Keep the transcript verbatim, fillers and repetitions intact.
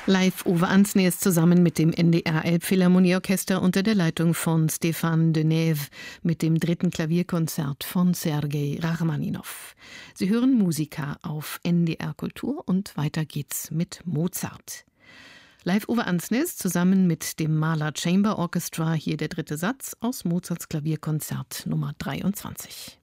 Live Uwe Ansnes zusammen mit dem N D R Elbphilharmonieorchester unter der Leitung von Stéphane Denève mit dem dritten Klavierkonzert von Sergei Rachmaninow. Sie hören Musica auf N D R Kultur und weiter geht's mit Mozart. Live Uwe Ansnes zusammen mit dem Mahler Chamber Orchestra, hier der dritte Satz aus Mozarts Klavierkonzert Nummer dreiundzwanzig.